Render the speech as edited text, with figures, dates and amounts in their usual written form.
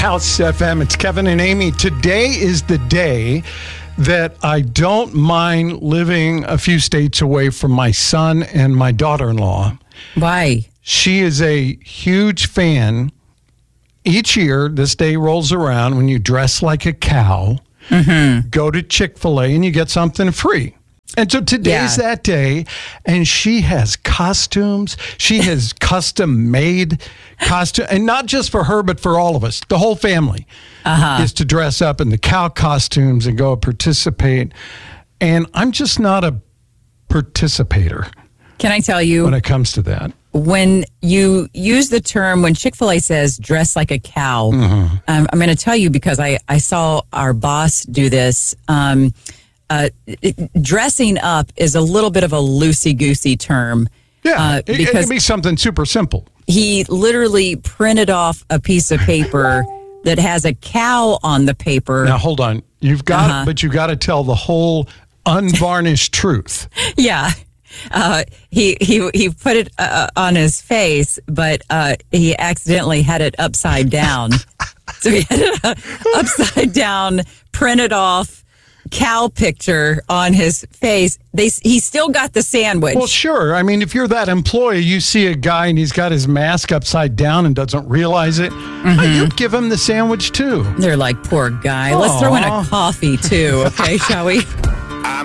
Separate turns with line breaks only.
House FM, it's Kevin and Amy. Today is the day that I don't mind living a few states away from my son and my daughter-in-law.
Why?
She is a huge fan. Each year, this day rolls around when you dress like a cow, go to Chick-fil-A, and you get something free. And so today's that day, and she has costumes. She has custom-made costume, and not just for her, but for all of us. The whole family is to dress up in the cow costumes and go participate. And I'm just not a participator.
Can I tell you?
When it comes to that.
When you use the term, when Chick-fil-A says dress like a cow, I'm going to tell you because I saw our boss do this. Dressing up is a little bit of a loosey-goosey term.
Yeah, it can be something super simple.
He literally printed off a piece of paper that has a cow on the paper.
Now, hold on. You've got but you've got to tell the whole unvarnished truth.
Yeah. He put it on his face, but he accidentally had it upside down. So he had it upside down, printed off cow picture on his face. He still got the sandwich.
Well, sure. I mean, if you're that employee, you see a guy and he's got his mask upside down and doesn't realize it, you'd give him the sandwich too.
They're like, poor guy. Let's throw in a coffee too, okay, shall we?